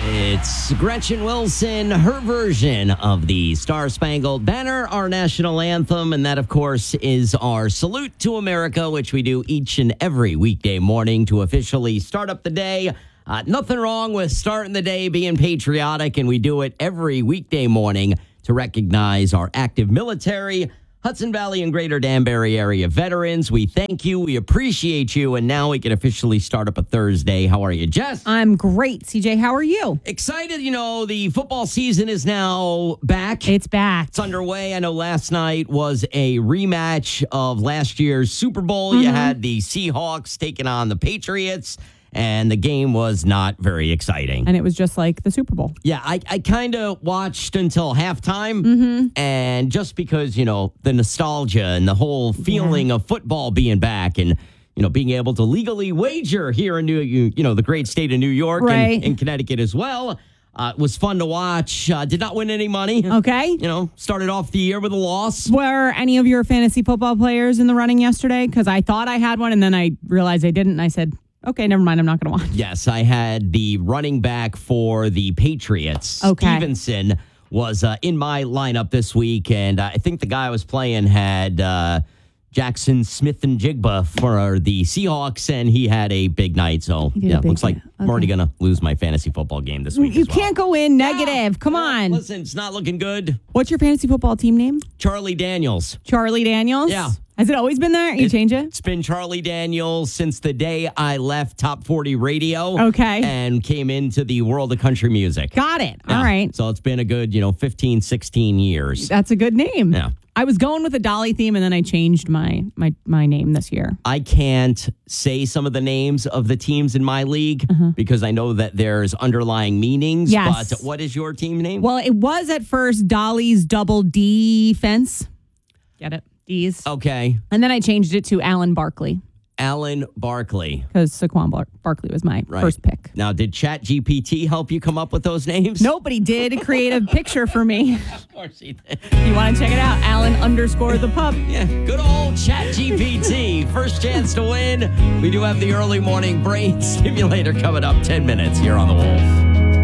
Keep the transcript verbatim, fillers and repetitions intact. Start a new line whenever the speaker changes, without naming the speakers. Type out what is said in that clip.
It's Gretchen Wilson, her version of the Star-Spangled Banner, our national anthem. And that, of course, is our salute to America, which we do each and every weekday morning to officially start up the day. Uh, nothing wrong with starting the day being patriotic, and we do it every weekday morning to recognize our active military, Hudson Valley and Greater Danbury area veterans. We thank you. We appreciate you. And now we can officially start up a Thursday. How are you, Jess?
I'm great. C J, how are you?
Excited. You know, the football season is now back.
It's back.
It's underway. I know last night was a rematch of last year's Super Bowl.
Mm-hmm.
You had the Seahawks taking on the Patriots, and the game was not very exciting.
And it was just like the Super Bowl.
Yeah, I, I kind of watched until halftime.
Mm-hmm.
And just because, you know, the nostalgia and the whole feeling yeah. of football being back and, you know, being able to legally wager here in New, you, you know, the great state of New York
right.
and in Connecticut as well. Uh, it was fun to watch. Uh, did not win any money.
Okay.
You know, started off the year with a loss.
Were any of your fantasy football players in the running yesterday? Because I thought I had one, and then I realized I didn't, and I said, okay, never mind. I'm not going to watch.
Yes, I had the running back for the Patriots.
Okay.
Stevenson was uh, in my lineup this week, and uh, I think the guy I was playing had uh, Jackson Smith and Jigba for the Seahawks, and he had a big night. So, yeah,
big
looks like
night.
I'm
Okay.
already going to lose my fantasy football game this week
You
as well.
can't go in negative. Come
Yeah.
on.
Listen, it's not looking good.
What's your fantasy football team name?
Charlie Daniels.
Charlie Daniels?
Yeah.
Has it always been there? You
It-
change it?
It's been Charlie Daniels since the day I left Top forty Radio.
Okay.
And came into the world of country music.
Got it.
Yeah.
All right.
So it's been a good, you know, fifteen, sixteen years.
That's a good name.
Yeah.
I was going with a Dolly theme, and then I changed my my my name this year.
I can't say some of the names of the teams in my league because I know that there's underlying meanings.
Yes.
But what is your team name?
Well, it was at first Dolly's Double Defense. Get it? D's.
Okay.
And then I changed it to Alan Barkley
Alan Barkley.
because Saquon Bar- Barkley was my
Right.
first pick.
Now, did Chat G P T help you come up with those names?
Nobody did create a picture for me.
Of course he did.
You want to check it out? Alan underscore the pup.
Yeah, good old Chat G P T. First chance to win. We do have the early morning brain stimulator coming up ten minutes here on The Wolf.